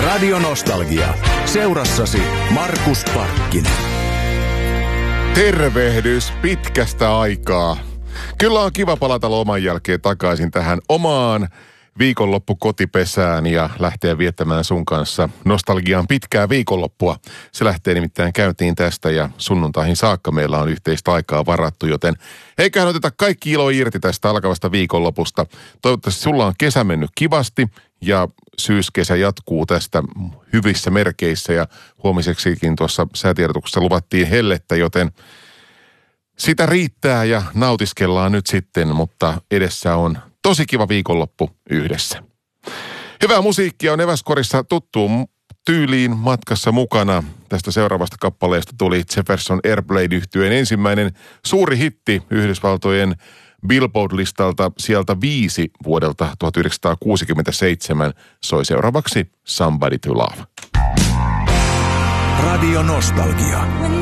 Radio Nostalgia. Seurassasi Markus Parkkinen. Tervehdys pitkästä aikaa. Kyllä on kiva palata loman jälkeen takaisin tähän omaan viikonloppu kotipesään ja lähteä viettämään sun kanssa nostalgiaan pitkää viikonloppua. Se lähtee nimittäin käyntiin tästä ja sunnuntaihin saakka meillä on yhteistä aikaa varattu, joten eiköhän oteta kaikki ilo irti tästä alkavasta viikonlopusta. Toivottavasti sulla on kesä mennyt kivasti ja syyskesä jatkuu tästä hyvissä merkeissä ja huomiseksikin tuossa säätiedotuksessa luvattiin hellettä, joten sitä riittää ja nautiskellaan nyt sitten, mutta edessä on tosi kiva viikonloppu yhdessä. Hyvää musiikkia on eväskorissa tuttuun tyyliin matkassa mukana. Tästä seuraavasta kappaleesta tuli Jefferson Airplane-yhtyeen ensimmäinen suuri hitti Yhdysvaltojen Billboard-listalta sieltä 5 vuodelta 1967. Soi seuraavaksi Somebody to Love. Radio Nostalgia.